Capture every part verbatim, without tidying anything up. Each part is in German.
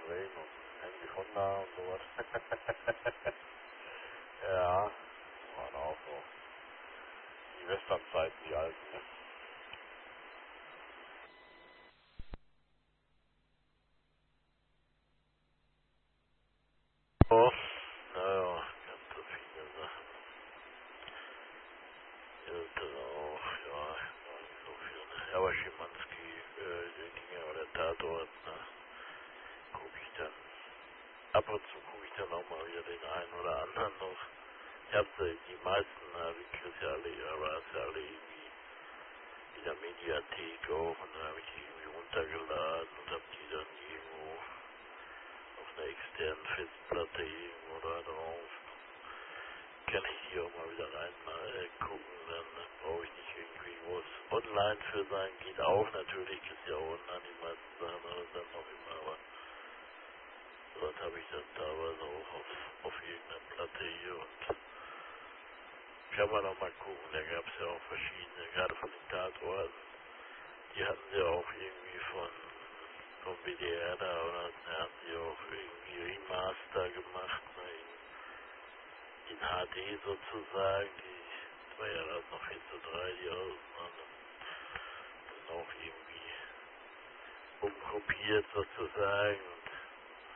Rain und Henry Fonda und sowas. Ja, waren auch so. Die Westernzeiten, die alten, ne? Oh, naja, ganz so viele Sachen. Ältere auch, ja, war nicht so viel, ne? Ja, aber Schimanski, äh, der ging ja, oder Tatort, ne? Guck ich dann. Ab und zu gucke ich dann auch mal wieder den einen oder anderen noch. Ich hab sie, die meisten, habe ich krieg's ja alle, aber hast ja alle irgendwie in der Mediathek auch und dann habe ich die irgendwie runtergeladen und hab die dann irgendwo auf einer externen Festplatte irgendwo da drauf. Kann ich hier auch mal wieder rein mal äh, gucken, dann äh, brauche ich nicht irgendwie groß online für sein. Geht auch natürlich, ist ja auch online die meisten Sachen, aber dann noch immer, aber sowas habe ich dann teilweise auch auf, auf irgendeiner Platte hier und kann man noch mal gucken, da gab es ja auch verschiedene, gerade von den Tatorten, die hatten sie auch irgendwie von vom B D R da, oder da haben sie auch irgendwie Remaster gemacht, ne, in, in H D sozusagen, die, das war ja das noch vier zu drei, die Ausnahme, dann auch irgendwie umkopiert sozusagen, und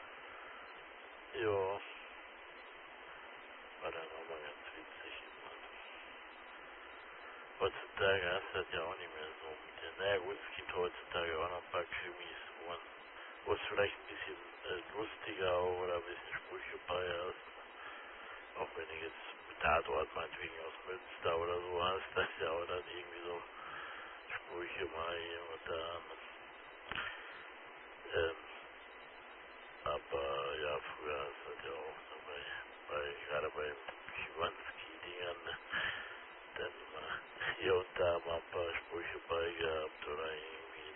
ja, war dann auch mal ganz witzig. Heutzutage hast du das ja auch nicht mehr so mit den, naja gut, es gibt heutzutage auch noch ein paar Krimis, wo man, wo es vielleicht ein bisschen äh, lustiger auch oder ein bisschen Sprüche bei hast. Auch wenn du jetzt mit Tatort meinetwegen aus Münster oder so hast, das ist ja auch dann irgendwie so Sprüche mal hier und da. Ähm, aber ja, früher hast du das ja auch so bei, bei gerade bei Schimanski-Dingern, ne, dann immer hier und da mal ein paar Sprüche bei gehabt oder irgendwie.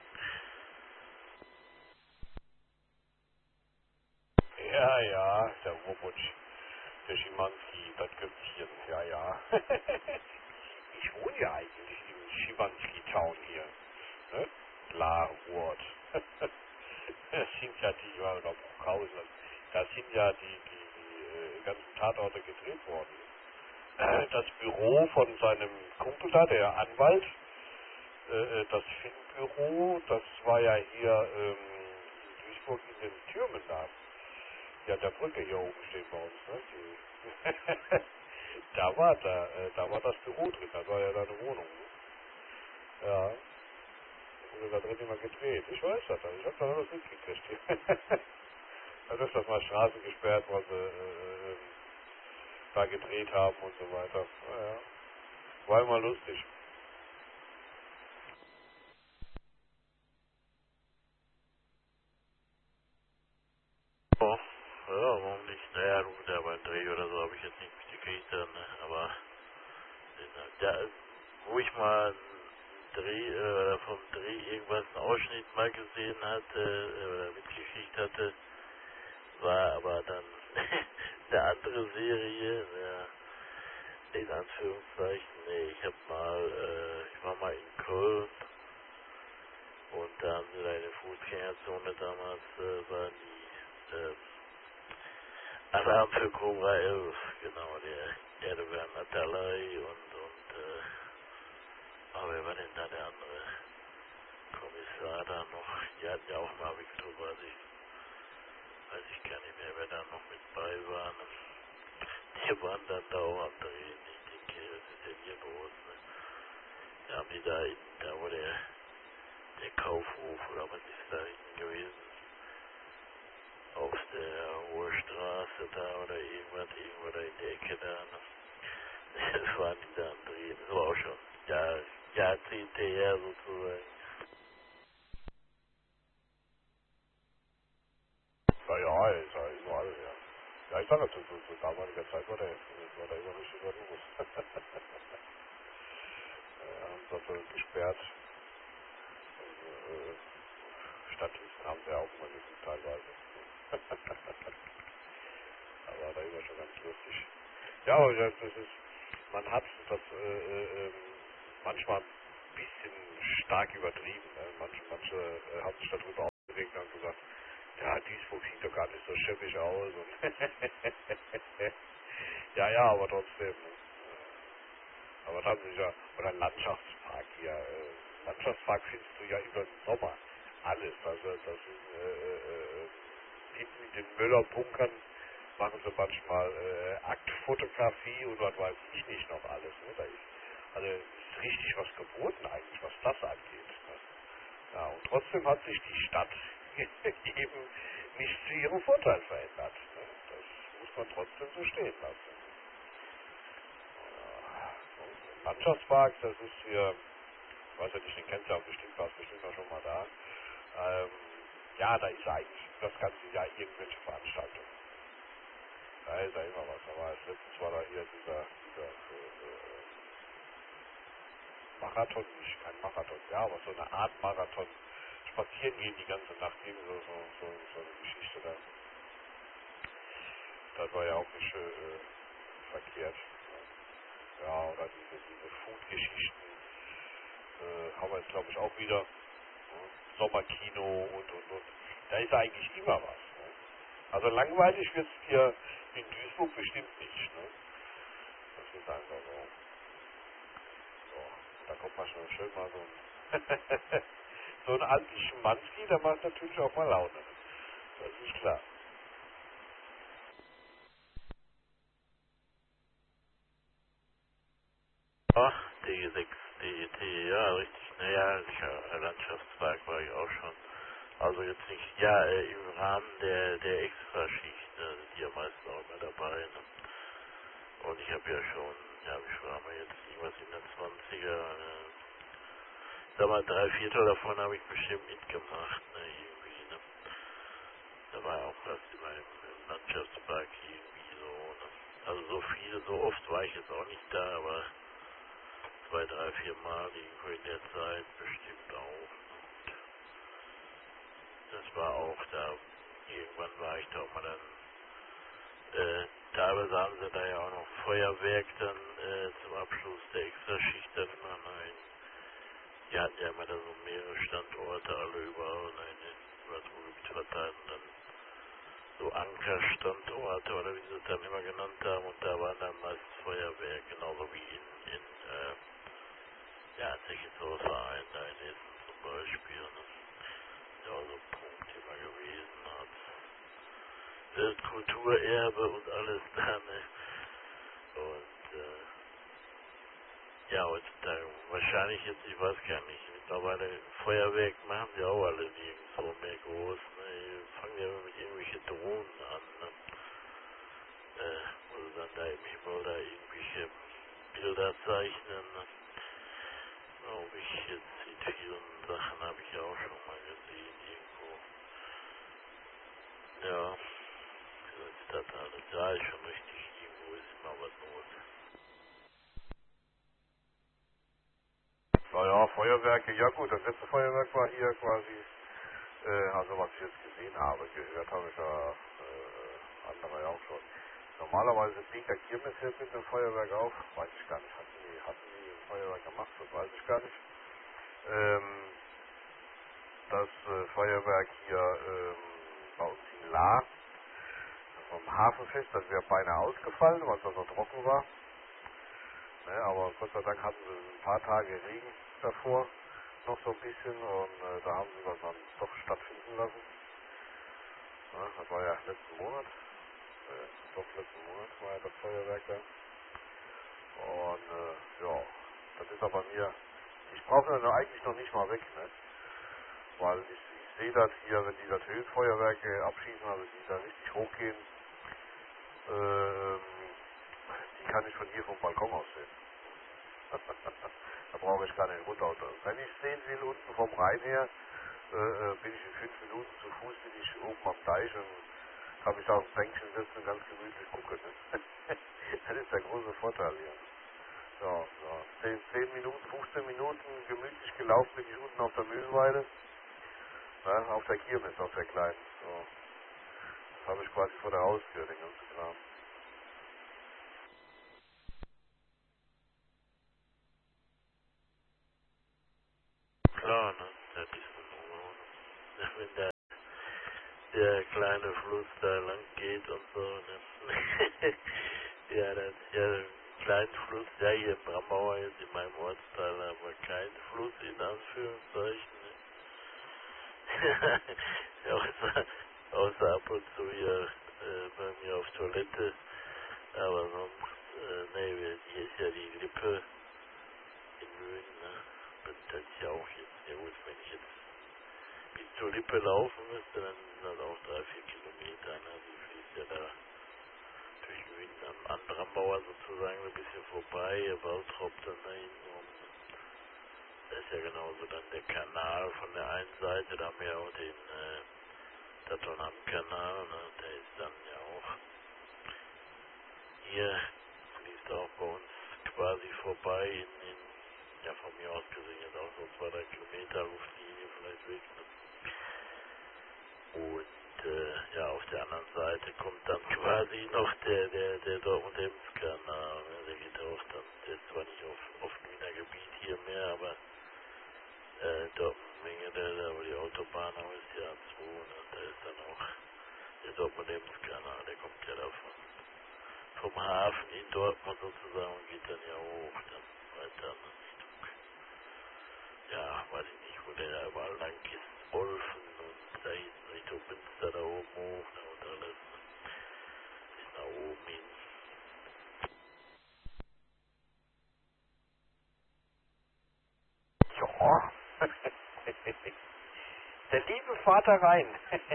Ja, ja, der Robot, der Schimanski, das Köpfchen, ja, ja. Ich wohne ja eigentlich im Schimanski-Town hier, ne? Larwort. Das sind ja die, ja, oder Bruckhausen, da sind ja die, die, die äh, ganzen Tatorte gedreht worden. Äh, Das Büro von seinem Kumpel da, der Anwalt, äh, äh, das Finnbüro, das war ja hier ähm, in Duisburg in den Türmen da. Ja, der Brücke hier oben steht bei uns, ne? Die, da war da, äh, da war das Büro drin, das war ja deine Wohnung. Ne? Ja, wurde da drin immer gedreht. Ich weiß das, also ich hab da alles mitgekriegt. Also ist das mal Straßen gesperrt, weil sie äh, äh, da gedreht haben und so weiter. Naja, war immer lustig. Oh, ja, warum nicht? Naja, gut, ja, beim Dreh oder so habe ich jetzt nicht mitgekriegt, dann, ne? Aber ja, wo ich mal einen Dreh, äh, vom Dreh irgendwas einen Ausschnitt mal gesehen hatte, äh, oder mitgekriegt hatte, war aber dann eine andere Serie, ja, in Anführungszeichen, nee, ich hab mal, äh, ich war mal in Köln und da haben sie da in der Fußgängerzone damals, äh, waren die, äh, Alarm für Cobra elf, genau, der Erdogan Atalay und, und, äh, aber wer war denn da der andere Kommissar da noch? Die hatten ja auch mal Victor, weiß ich, weiß ich gar nicht mehr, wer da noch mit bei war. Ne? Die waren dann da auch am Drehen, ich denke, das ist ja hier bei uns, ne? Da haben die da hinten, da wo der, der Kaufhof, oder was ist da hinten gewesen, auf der Hohe Straße da oder irgendwas, irgendwo da in der Ecke da, ne? Das waren die da am Drehen, das war auch schon Jahr, Jahrzehnte her sozusagen. Ja, ja, ist ja überall, ja. Ja, ich sag ja, zu, zu, zu damaliger Zeit war der, war der immer richtig was los. Ja, haben das so gesperrt. Also, äh, Stadtdiensten haben sie ja auch mal gesucht teilweise. Da war da immer schon ganz lustig. Ja, aber das, das ist, man hat das äh, äh, ähm, manchmal ein bisschen stark übertrieben. Ne? Manche, manche äh, haben sich darüber aufgeregt und haben gesagt, ja, dies nicht so schippig aus. Und ja, ja, aber trotzdem. Ne? Aber dann ist ja, oder Landschaftspark hier. Äh, Landschaftspark findest du ja über den Sommer. Alles. Also das ist äh, äh, hinten in den Müllerbunkern machen sie manchmal äh, Aktfotografie und was weiß ich nicht noch alles. Ne? Da ist, also ist richtig was geboten eigentlich, was das angeht. Ne? Ja, und trotzdem hat sich die Stadt eben nicht zu ihrem Vorteil verändert. Ne? Das muss man trotzdem so stehen lassen. Ja, und Landschaftspark, das ist hier, ich weiß ja nicht, den kennst du ja bestimmt, warst bestimmt auch schon mal da. Ähm, ja, da ist eigentlich das ganze Jahr irgendwelche Veranstaltungen. Da ist ja immer was. Aber als letztes war da hier dieser, dieser äh, äh, Marathon, nicht kein Marathon, ja, aber so eine Art Marathon. Spazieren gehen die ganze Nacht, eben so, so, so, so eine Geschichte da. Das war ja auch nicht äh, verkehrt. Ja, oder diese, diese Food-Geschichten äh, haben wir jetzt, glaube ich, auch wieder. Ne? Sommerkino und, und, und. Da ist eigentlich immer was. Ne? Also langweilig wird es hier in Duisburg bestimmt nicht. Ne? Das ist einfach so. So, da kommt man schon schön mal so ein, so ein alten Schimanski, der macht natürlich auch mal Laune. Das ist klar. Ach, D sechs, D E T, ja, richtig. Naja, ja, Landschaftspark war ich auch schon. Also jetzt nicht, ja, äh, im Rahmen der, der Extraschicht, da sind die ja meistens auch immer dabei. Ne? Und ich habe ja schon, ja, wie war mal jetzt irgendwas in den zwanziger, äh, sag mal, drei Viertel davon habe ich bestimmt mitgemacht, ne, irgendwie, ne. Da war ja auch fast immer im, im Landschaftspark irgendwie so, ne. Also so viel, so oft war ich jetzt auch nicht da, aber zwei, drei, vier Mal irgendwo in der Zeit bestimmt auch. Und das war auch da, irgendwann war ich da auch mal dann, äh, teilweise haben sie da ja auch noch Feuerwerk dann äh, zum Abschluss der Extraschicht dann immer. Nein, die hatten ja immer da so mehrere Standorte, alle überall in den über das Ruhrgebiet verteilt und dann so Ankerstandorte oder wie sie es dann immer genannt haben und da waren dann meistens Feuerwerk, genauso wie in, in äh, ja, Zechenzollverein da in Essen zum Beispiel. Ne? Ja, so ein Punkt immer gewesen hat. Weltkulturerbe und alles da, ne? Und äh, ja, heutzutage wahrscheinlich jetzt, ich weiß gar nicht, mittlerweile Feuerwerk machen die auch alle nirgendwo mehr groß, ne? Die fangen ja immer mit irgendwelchen Drohnen an, ne? Äh, wo sie dann da im Himmel da irgendwelche Bilder zeichnen, ne? Glaube ich jetzt in vielen Sachen habe ich ja auch schon mal gesehen irgendwo. Ja, so ist das alles. Da ist schon richtig, irgendwo ist immer was los. Naja, Feuerwerke, ja gut, das letzte Feuerwerk war hier quasi, äh, also was ich jetzt gesehen habe, gehört habe ich ja äh, andere ja auch schon. Normalerweise fliegt der Kirmes jetzt mit dem Feuerwerk auf, weiß ich gar nicht, hatten die, hatten die ein Feuerwerk gemacht, das weiß ich gar nicht. Ähm, das äh, Feuerwerk hier ähm, bei uns in La, vom Hafenfest, das wäre beinahe ausgefallen, weil es da so trocken war. Ne, aber Gott sei Dank hatten sie ein paar Tage Regen davor, noch so ein bisschen, und äh, da haben sie das dann doch stattfinden lassen. Ne, das war ja letzten Monat, äh, doch letzten Monat war ja das Feuerwerk da. Und äh, ja, das ist aber mir, ich brauche das eigentlich noch nicht mal weg, ne? Weil ich, ich sehe das hier, wenn die das Höhenfeuerwerke abschießen, also die da richtig hochgehen, ähm, die kann ich von hier vom Balkon aus sehen. Da brauche ich gar nicht runter. Wenn ich sehen will, unten vom Rhein her, äh, äh, bin ich in fünf Minuten zu Fuß, bin ich oben am Deich und kann mich da aufs Bänkchen sitzen und ganz gemütlich gucken. Ne? Das ist der große Vorteil hier. Ja, ja. zehn, zehn Minuten, fünfzehn Minuten gemütlich gelaufen bin ich unten auf der Mühlenweide, ne? Auf der Kirmes, auf der kleinen. So. Das habe ich quasi vor der Haustür, den ganzen Kram. Klar, ne? Das ist so. Wenn der der kleine Fluss da lang geht und so. Ne? Ja, das ist ja ein kleiner Fluss, ja hier in Bramauer jetzt in meinem Ortsteil, aber kein Fluss in Anführungszeichen. Ne? außer, außer ab und zu hier äh, bei mir auf Toilette, aber sonst, äh, nee, wir- hier ist ja die Lippe in Mühlen, ne? Und das ist ja auch jetzt, ja gut, wenn ich jetzt bis zur Lippe laufen müsste, dann sind das auch drei, vier Kilometer, ne? Die fließt ja da durch Mühlen am anderen Bauer sozusagen so ein bisschen vorbei, Waltrop dann da hinten rum. Das ist ja genauso dann der Kanal von der einen Seite, da haben wir ja auch den äh, Tatonam-Kanal, ne? Der ist dann ja auch hier, fließt auch bei uns quasi vorbei in, in ja von mir aus gesehen jetzt auch so zwei, drei Kilometer Luftlinie vielleicht weg. Ne? Und äh, ja, auf der anderen Seite kommt dann quasi noch der, der, der Dortmund-Ems-Kanal, ne? Der geht auch dann, der ist zwar nicht auf, auf Wiener Gebiet hier mehr, aber äh, Dortmund-Menge, der, der, wo die Autobahn auch ist, ja zwei, ne? Da ist dann auch der Dortmund-Ems-Kanal, der kommt ja davon. Vom Hafen in Dortmund sozusagen und geht dann ja hoch, dann weiter in Richtung, ja, weiß ich nicht, wo der da überall lang ist, Olfen und da hinten Richtung Münster da oben hoch, ne, und alles, bis nach oben hin. Ja. Der liebe Vater Rhein.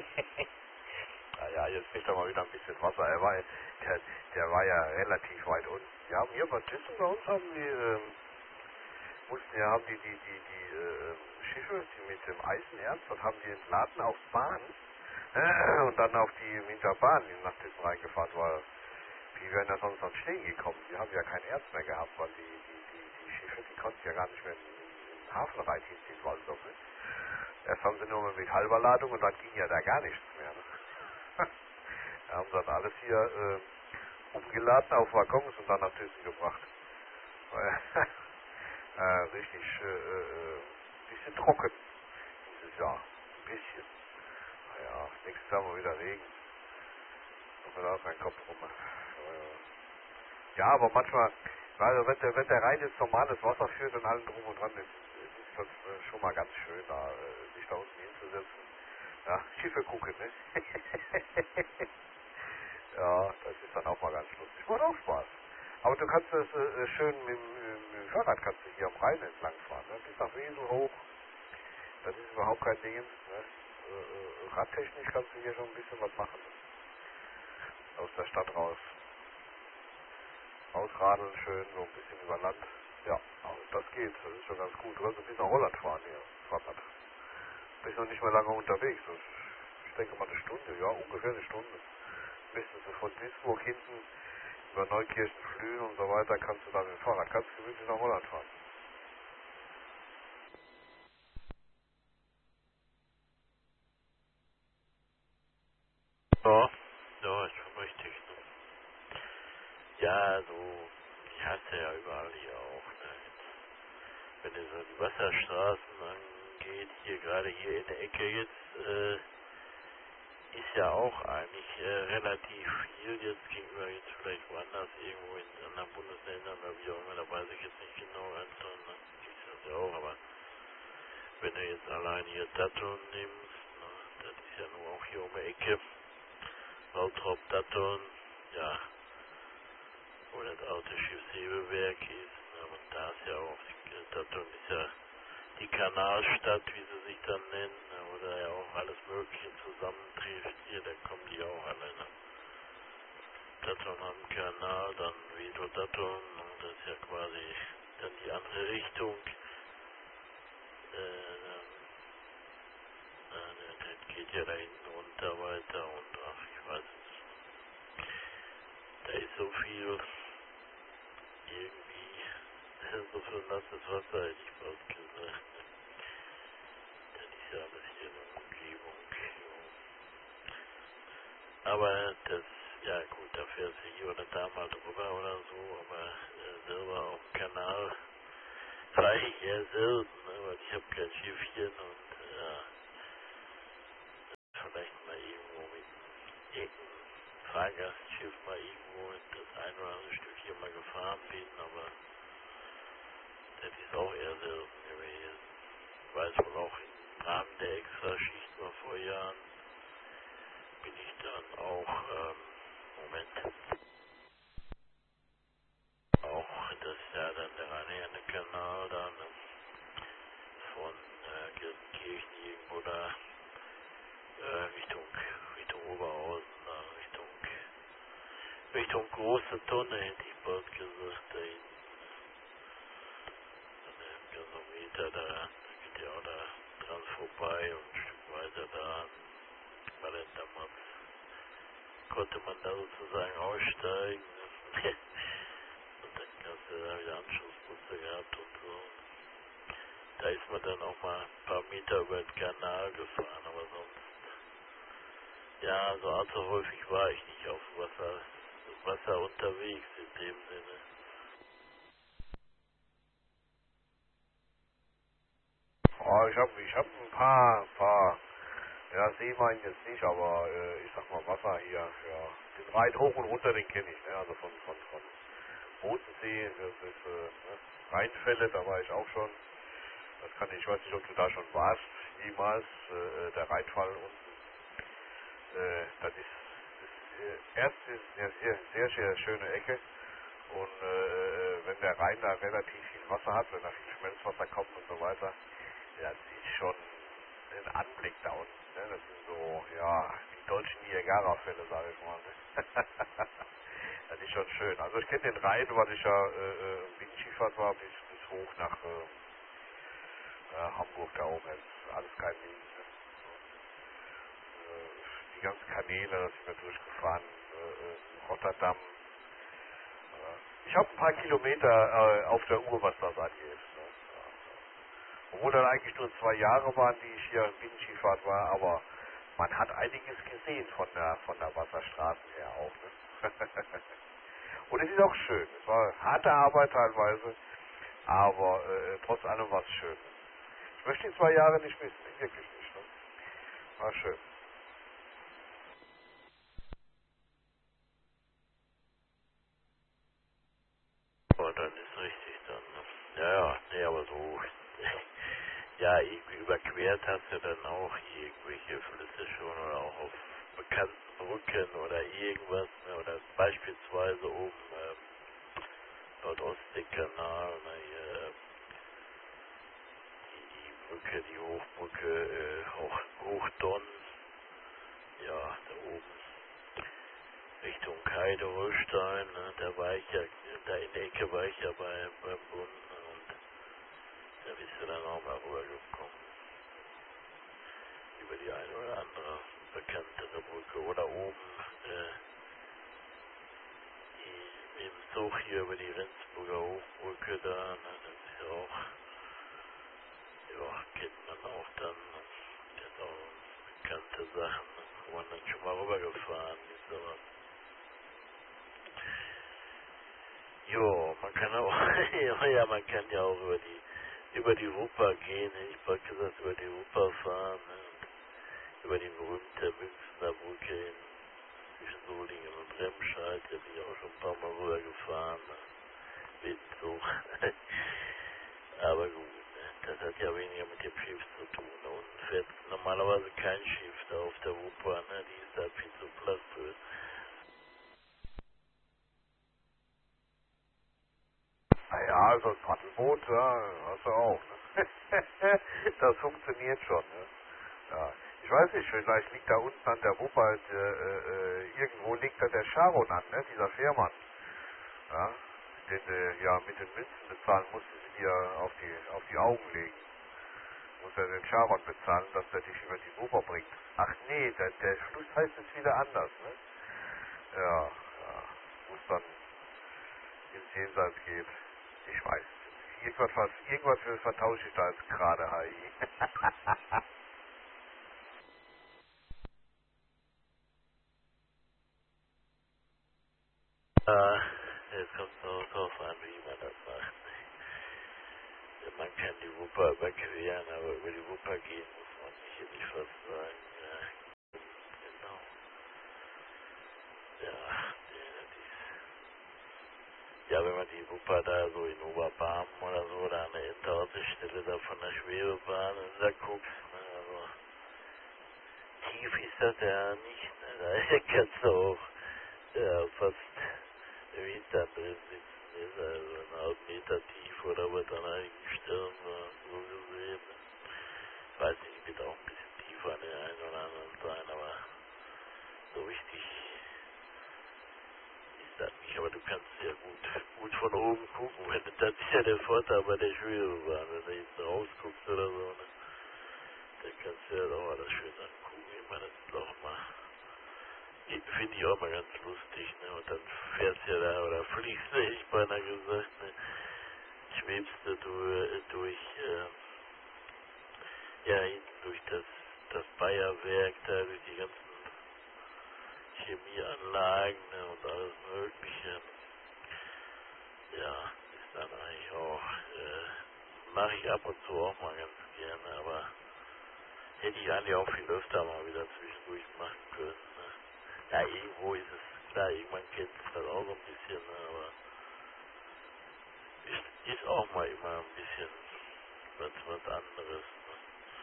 Naja, jetzt kriegt er mal wieder ein bisschen Wasser. Er war, der, der war ja relativ weit unten. Wir haben hier bei Thyssen bei uns haben die, ähm, mussten ja, haben die, die, die, die äh, Schiffe, die mit dem Eisenerz, das haben die entladen auf Bahn äh, und dann auf die Winterbahn, die nach Thyssen reingefahren war. Wie wären da sonst noch stehen gekommen? Die haben ja kein Erz mehr gehabt, weil die, die, die, die Schiffe, die konnten ja gar nicht mehr in den Hafen rein hinziehen, weil so, ne? Erst haben sie nur mal mit halber Ladung und dann ging ja da gar nichts mehr. Ne? Da haben dann alles hier äh, umgeladen auf Waggons und dann nach Thyssen gebracht. äh, richtig äh, äh, bisschen trocken dieses Jahr. Ein bisschen. Naja, nächstes Jahr mal wieder Regen. Und da auch kein Kopf rum. Äh, ja, aber manchmal, also wenn der, wenn der Rhein jetzt normales Wasser führt und allem drum und dran, ist, ist das äh, schon mal ganz schön, da äh, sich da unten hinzusetzen. Ja, Schiffe gucken, ne? Ja, das ist dann auch mal ganz lustig. Macht auch Spaß. Aber du kannst es äh, schön mit, dem- mit dem Fahrrad kannst du hier am Rhein entlang fahren, ne? Bis nach Wesel hoch. Das ist überhaupt kein Ding. Ne? Äh, äh, radtechnisch kannst du hier schon ein bisschen was machen. Aus der Stadt raus. Ausradeln schön, so ein bisschen über Land. Ja, also das geht. Das ist schon ganz gut. Du kannst ein bisschen nach Holland fahren hier. Fahrrad. Bist noch nicht mehr lange unterwegs. Das, ich denke mal eine Stunde, ja, ungefähr eine Stunde. Bist du von Duisburg hinten über Neukirchen, Flühen und so weiter, kannst du dann mit dem Fahrrad ganz gemütlich nach Holland fahren. Ja, ja, ist schon richtig. Ne? Ja, so, die hast du ja überall hier auch, ne? Wenn es so die Wasserstraßen angeht, hier gerade hier in der Ecke jetzt, äh, ist ja auch eigentlich äh, relativ viel jetzt gegenüber jetzt vielleicht woanders irgendwo in anderen Bundesländern oder wie auch immer, da weiß ich jetzt nicht genau, Anton, ne? Ist das ja auch, aber wenn du jetzt allein hier Datteln nimmst, ne, das ist ja nur auch hier um die Ecke, Waltrop Datteln, ja, wo das alte Schiffshebewerk ist, ne, und da ist ja auch, die Datteln ist ja die Kanalstadt, wie sie sich dann nennen, ne, wo da ja auch alles Mögliche zusammentrifft, hier, da kommen die auch alle, ne. Datteln am Kanal, dann Vedo Datteln, und das ist ja quasi dann die andere Richtung. Äh, dann, äh, das geht ja da hinten runter weiter und ach, ich weiß nicht. Da ist so viel irgendwie, so viel nasses Wasser, hätte ich fast gesagt. Das ist ja alles hier in der Umgebung. Jo. Aber das, ja gut, da fährst du hier oder da mal drüber oder so, aber äh, selber auf dem Kanal fahre ich eher selten, ne, weil ich habe kein Schiffchen und ja, vielleicht mal irgendwo Fahrgastschiff mal irgendwo das ein oder andere Stück hier mal gefahren bin, aber das ist auch eher selten gewesen. Ich weiß wohl auch im Rahmen der Extraschicht war vor Jahren, bin ich dann auch, ähm, Moment, auch, das ist ja dann der Rhein-Herne-Kanal da, ne, von äh, Gelsenkirchen irgendwo da, äh, Richtung, Richtung Oberhausen, da, Richtung, Richtung große Tonne hätte ich bald gesagt, da hinten, eine Gasometer da, da geht ja auch da dran vorbei und ein Stück weiter da, war dann damals, konnte man da sozusagen aussteigen, ne? Und dann hast du da wieder Anschlussbusse gehabt und so. Da ist man dann auch mal ein paar Meter über den Kanal gefahren, aber sonst, ja, so allzu häufig war ich nicht auf Wasser, Wasser unterwegs in dem Sinne. Oh, ich habe ich hab ein paar, paar, ja, Seewein jetzt nicht, aber äh, ich sag mal Wasser hier, ja. Den Rhein hoch und runter, den kenne ich, ne? Also von, von, von Bodensee, das ist, äh, ne? Rheinfälle, da war ich auch schon. Das kann ich, ich weiß nicht, ob du da schon warst, jemals, äh, der Rheinfall unten. Äh, das ist, ist äh, erst ist eine sehr, sehr, sehr schöne Ecke. Und äh, wenn der Rhein da relativ viel Wasser hat, wenn da viel Schmelzwasser kommt und so weiter, ja, das ist schon ein Anblick da unten. Ne? Das sind so, ja, die deutschen Niagara-Fälle, sage ich mal. Ne? Das ist schon schön. Also ich kenne den Rhein, weil ich ja äh, äh, Windskifahrt war, bis, bis hoch nach äh, äh, Hamburg da oben. Das ist alles kein Ding. Ne? Äh, die ganzen Kanäle, da sind wir durchgefahren. Äh, äh, Rotterdam. Äh, ich habe ein paar Kilometer äh, auf der Uhr, was das angeht. Ne? Obwohl dann eigentlich nur zwei Jahre waren, die ich hier in Binnenskifahrt war, aber man hat einiges gesehen von der von der Wasserstraße her auch. Ne? Und es ist auch schön. Es war harte Arbeit teilweise, aber äh, trotz allem war es schön. Ich möchte die zwei Jahre nicht missen, wirklich nicht. Ne? War schön. Aber dann ist richtig dann, ne? Ja, ja, nee, aber so, ja, irgendwie überquert hast du dann auch irgendwelche Flüsse schon oder auch auf bekannten Brücken oder irgendwas, ne? Oder beispielsweise oben, ähm, Nordostseekanal, ne, hier, die Brücke, die Hochbrücke, äh, Hoch, Hochdonn, ja, da oben Richtung Heide, Holstein, ne, da war ich ja, da in der Ecke war ich ja bei, beim Bund, ne, und da bist du dann auch mal rübergekommen, über die eine oder andere bekanntere Brücke, oder oben, äh, die, im Zug hier über die Rendsburger Hochbrücke da, ne, das ist ja auch, ja, kennt man auch dann, ne, das ist auch bekannte Sachen, ne, wo man dann schon mal rübergefahren ist, aber jo, man kann auch, ja, ja, man kann ja auch über die, über die Wupper gehen, ne? Ich wollte gesagt, über die Wupper fahren, ne? Und über die berühmte Münchner Brücke in, zwischen Solingen und Remscheid, da bin ich auch schon ein paar Mal rübergefahren, ne? Mit so. Aber gut, ne? Das hat ja weniger mit dem Schiff zu tun, ne? Und fährt normalerweise kein Schiff da auf der Wupper, ne? Die ist da viel zu platt für. Naja, so ein Paddelboot, ja, hast du auch. Ne? Das funktioniert schon. Ne? Ja. Ich weiß nicht, vielleicht liegt da unten an der Wupper, äh, äh, irgendwo liegt da der Charon an, ne? Dieser Fährmann. Ja? Den du ja mit den Münzen bezahlen musst, die dir auf die, auf die Augen legen. Muss er den Charon bezahlen, dass der dich über die Wupper bringt. Ach nee, der, der Fluss heißt es wieder anders, ne? Ja, ja. Wo es dann ins Jenseits geht. Ich weiß. Irgendwas, was, irgendwas vertausche ich da jetzt gerade, H I. Äh, jetzt kommt es noch drauf an, wie man das macht. Man kann die Wupper überqueren, aber über die Wupper gehen muss man nicht, hätte ich fast sagen. Ja, genau. ja, wenn man die Wupper da so in Oberbarm oder so, da an der Endhaltestelle da von der Schwebebahn, da guckst, ne, also tief ist das ja nicht, ne, da kannst du auch ja, fast im Hintern drin sitzen, ist also einen halben Meter tief oder was an einigen Stellen so, so gesehen. Ne. Ich weiß nicht, wird auch ein bisschen tiefer an der einen oder anderen sein, aber so richtig ist das nicht. Aber du kannst ja gut, gut von oben gucken, wenn du, das ist ja der Vorteil bei der Schwebebahn, wenn du hinten rausguckst oder so, ne, dann kannst du ja auch alles schön angucken. Ich meine, das ist auch mal, finde ich auch mal ganz lustig, ne, und dann fährst du ja da, oder fliegst du, hätte ich beinahe gesagt, ne, schwebst du durch, durch äh, ja, hinten durch das, das Bayerwerk, da durch die ganzen Chemieanlagen, ne, und alles Mögliche. Ja, ist dann eigentlich auch, äh, mache ich ab und zu auch mal ganz gerne, aber hätte ich eigentlich auch viel öfter mal wieder zwischendurch machen können. Ne. Ja, irgendwo ist es, klar, irgendwann kennt es das auch so ein bisschen, ne, aber ist, ist auch mal immer ein bisschen was, was anderes. Ne.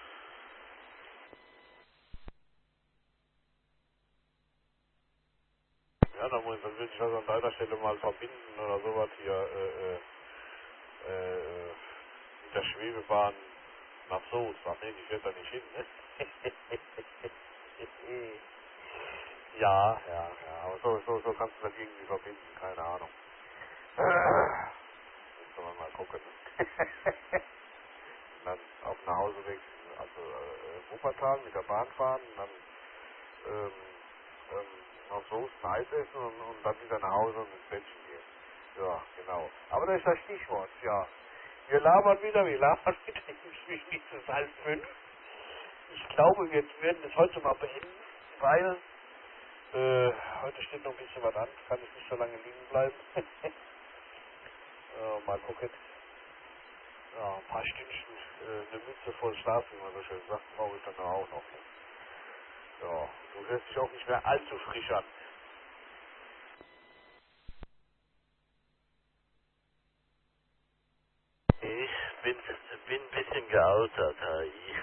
Ja, dann, muss, dann will ich das an deiner Stelle mal verbinden oder sowas hier äh, äh, äh, mit der Schwebebahn nach Soest. Ach nee, die fährt da nicht hin, ne? Ja, ja, ja, aber so, so, so kannst du das irgendwie verbinden, keine Ahnung. Müssen wir mal gucken. Dann auf nach Hause weg, also äh, Wuppertal mit der Bahn fahren, dann ähm, ähm, noch Soße Eis essen und, und dann wieder nach Hause und ins Bettchen gehen. Ja, genau. Aber das ist das Stichwort, ja. Wir labern wieder, wir labern wieder. Inzwischen ist es halb fünf. Ich glaube, wir werden es heute mal beenden, weil äh, heute steht noch ein bisschen was an, kann ich nicht so lange liegen bleiben. äh, mal gucken. Ja, ein paar Stündchen, äh, eine Mütze voll Schlaf, wie man so schön sagt, brauche ich dann auch noch. Ja, du hörst dich auch nicht mehr allzu frisch an. Ich bin, bin ein bisschen gealtert, H I.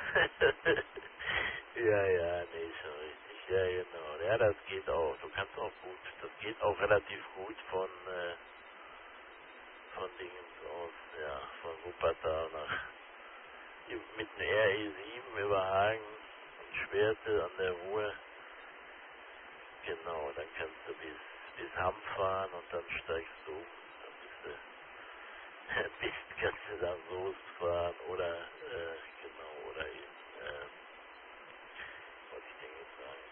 Ja, ja, nee, schon richtig. Ja, genau. Ja, das geht auch. Du kannst auch gut. Das geht auch relativ gut von, äh, von Dingens aus, ja, von Wuppertal nach, mit dem R E sieben über Hagen und Schwerte an der Ruhr. Genau, dann kannst du bis, bis Hamm fahren und dann steigst du um. Dann bist du, bist, kannst du dann Soest fahren oder, äh, genau, oder in, äh, was ich denn jetzt sagen,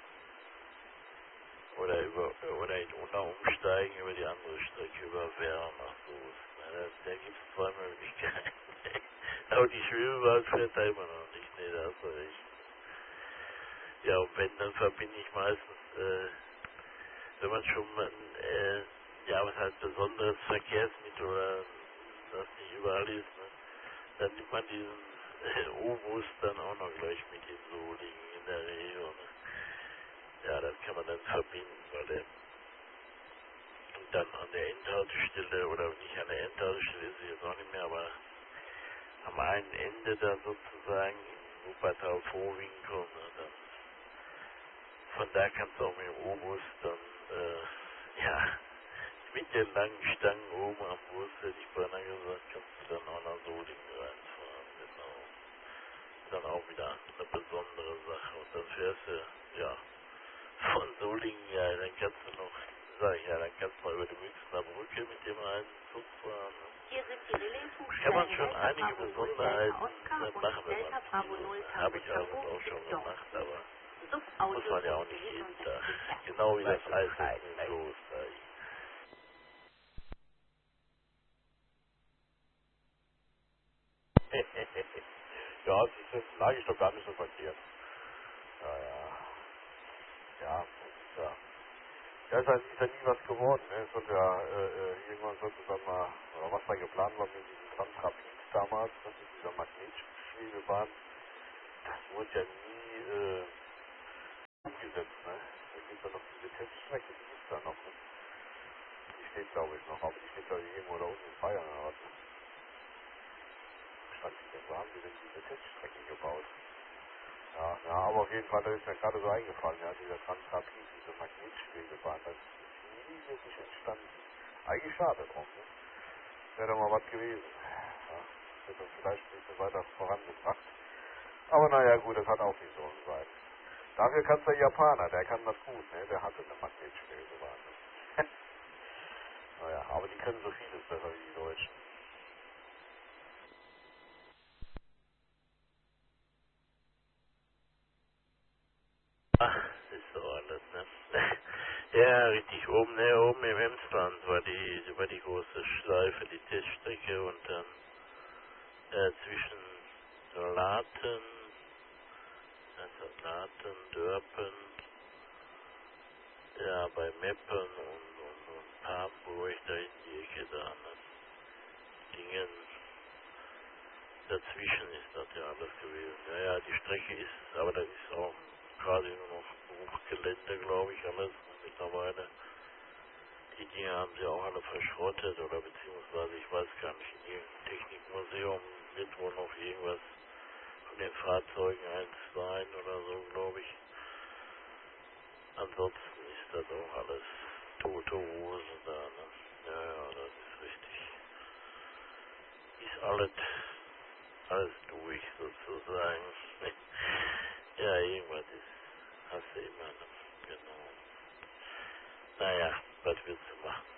oder über, oder in Unna umsteigen über die andere Strecke über Werra nach Soest. Na, da da gibt es zwei Möglichkeiten. Aber die Schwebebahn fährt da immer noch nicht. Nee, da hast du recht. Ja, und wenn, dann verbinde ich meistens, äh, wenn man schon mal, äh, ja, was heißt besonderes Verkehrsmittel oder das nicht überall ist, ne, dann nimmt man diesen äh, O-Bus dann auch noch gleich mit in Solingen in der Regel. Ne. Ja, das kann man dann verbinden, weil der dann an der Endhaltestelle, oder nicht an der Endhaltestelle ist sie jetzt auch nicht mehr, aber am einen Ende dann sozusagen in Wuppertal Vorwinkel, ne, dann von da kannst du auch mit dem O-Bus dann, äh, ja, mit den langen Stangen oben am Bus, hätte ich beinahe gesagt, kannst du dann auch nach Solingen reinfahren, genau. Dann auch wieder eine besondere Sache und dann fährst du, ja, von Solingen, ja, dann kannst du noch, sag ich ja, dann kannst du mal über die Münchner Brücke mit dem einen Zug fahren. Ne? Hier sind die Kann man Relaisflugzeuge schon Delta einige Bravo null, Delta Besonderheiten Oscar äh, und machen, wenn man Delta es Bravo will. null Ne? Habe Tango ich Tango auch, auch bitte schon Stop. gemacht, aber muss man ja Subaudio auch nicht jeden Tag. sechsundsechzig Hertz. Genau wie das Weißt du Bescheid, Eisessen in ne? Soest. Ja, das ist, lag ich doch gar nicht so verkehrt. Ja, ja. Ja, ja. Ja, ist ja, ist ja nie was geworden, ne? Es wird ja, äh, äh, irgendwann sollte dann mal, oder was da geplant war mit diesem Transrapid damals, ne, mit dieser Magnetschwebebahn, das wurde ja nie, äh, umgesetzt, ne? Da gibt es ja noch diese Teststrecke, die gibt's da noch, ne? Die steht glaube ich noch, aber die steht glaube ich irgendwo da unten in Bayern oder was. Stand ich denn, wo haben die denn diese Teststrecke gebaut? Ja, ja, aber auf jeden Fall, da ist mir gerade so eingefallen, ja, dieser Transrapid, diese Magnetschwebebahn, das ist nie wirklich entstanden. Eigentlich schade drum, ne? Wäre doch mal was gewesen. Ja, hätte uns vielleicht ein bisschen weiter vorangebracht. Aber naja, gut, das hat auch nicht so einen Seiten. Dafür kann es der Japaner, der kann das gut, ne? Der hatte eine Magnetschwebebahn. Ne? Naja, aber die können so vieles besser wie die Deutschen. Ach, das ist so alles, ne? Ja, richtig, oben, ne, oben im Emsland war die, war die große Schleife, die Teststrecke und dann äh, zwischen Laten, also Laten, Dörpen, ja, bei Meppen und, und, und Papenburg, da in die Ecke da, ne? Dingen, dazwischen ist das ja alles gewesen. Ja, ja, die Strecke ist, aber das ist auch quasi nur noch Bruchgelände, glaube ich, alles mittlerweile. Die Dinge haben sie auch alle verschrottet oder beziehungsweise, ich weiß gar nicht, in irgendeinem Technikmuseum wird wohl noch irgendwas von den Fahrzeugen eins sein oder so, glaube ich. Ansonsten ist das auch alles tote Hose da, ne? Ja, ja, das ist richtig. Ist alles, alles durch sozusagen. Ja, irgendwas ist, hast du immer, ne? Genau. Naja, was willst du machen?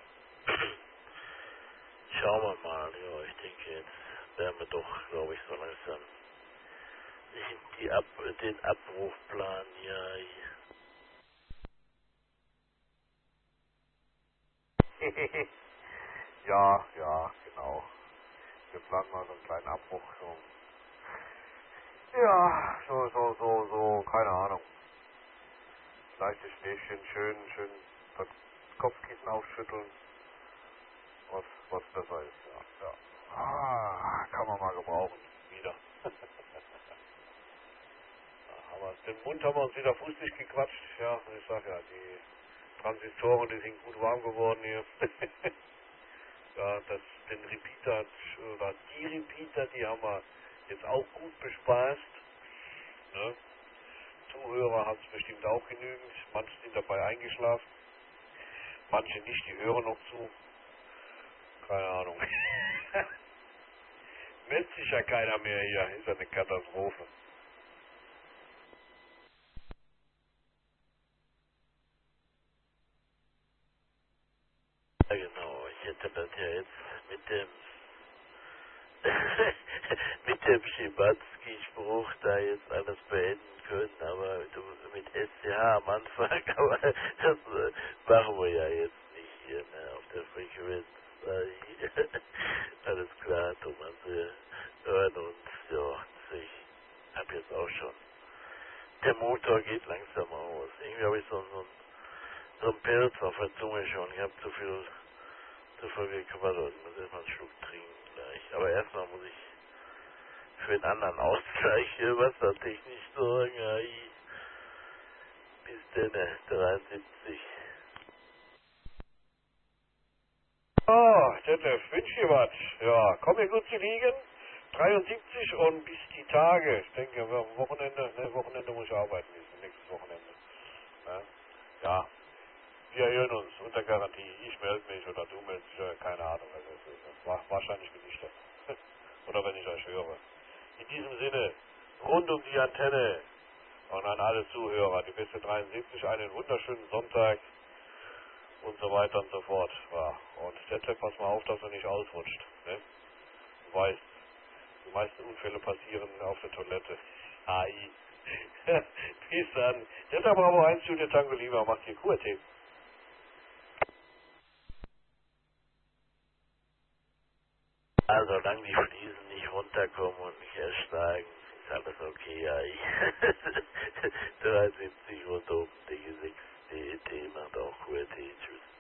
Schauen wir mal, ja, ich denke, jetzt werden wir doch, glaube ich, so langsam die Ab den Abrufplan ja Ja, ja, genau. Wir planen mal so einen kleinen Abbruch. So. Ja, so, so, so, so, keine Ahnung. Leichtes Schneechen, schön, schön das Kopfkissen aufschütteln, was, was besser ist, ja. Ja. Ah, kann man mal gebrauchen. Wieder. Ja, aber den Mund haben wir uns wieder fußig gequatscht, ja. Und ich sag ja, die Transistoren, die sind gut warm geworden hier. Ja, das, den Repeater, oder die Repeater, die haben wir jetzt auch gut bespaßt. Ne? Zuhörer hat es bestimmt auch genügend. Manche sind dabei eingeschlafen, manche nicht, die hören noch zu. Keine Ahnung. Meldet sich ja keiner mehr hier, ist ja eine Katastrophe. Ja, genau, ich hätte das ja jetzt mit dem mit dem Schimanski-Spruch da jetzt alles beenden können, aber du, mit S C H am Anfang, aber das äh, machen wir ja jetzt nicht hier, ne, auf der Frequenz. Äh, alles klar, Thomas, wir hören uns, ja, ich hab jetzt auch schon, der Motor geht langsam aus, irgendwie habe ich so, so, so einen Pilz auf der Zunge schon, ich habe zu viel zu viel gequaddelt, ich muss erstmal einen Schluck trinken gleich, aber erstmal muss ich für einen anderen Ausgleich hier wassertechnisch sorgen. Ja, ich, bis denn, äh, dreiundsiebzig. Oh, Detlef, wünsch dir was. Ja, komm mir gut zu liegen. dreiundsiebzig und bis die Tage. Ich denke, am Wochenende, ne, Wochenende muss ich arbeiten, dieses nächstes Wochenende. Ne? Ja, wir hören uns unter Garantie. Ich melde mich oder du meldest dich, äh, keine Ahnung. Also, es ist, wa- wahrscheinlich bin ich das. Oder wenn ich euch höre. In diesem Sinne, rund um die Antenne und an alle Zuhörer, die beste dreiundsiebzig, einen wunderschönen Sonntag und so weiter und so fort. Ja. Und Detlef, pass mal auf, dass er nicht ausrutscht. Ne? Du weißt, die meisten Unfälle passieren auf der Toilette. Ai. Bis dann. Detlef Bravo eins, Studio Tango Lima, macht hier Kurtee. Also, solange die Fliesen nicht runterkommen und nicht ersteigen, ist alles okay, ja. Ich dreiundsiebzig und oben, D sechs, D E T macht auch Q R T, tschüss.